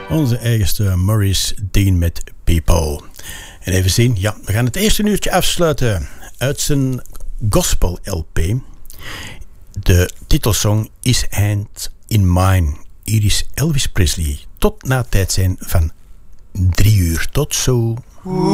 Onze eigenste Maurice Dean met People. En even zien, ja, we gaan het eerste uurtje afsluiten uit zijn gospel LP. De titelsong Is Hand in Mine. Hier is Elvis Presley. Tot na tijd zijn van 3 uur. Tot zo.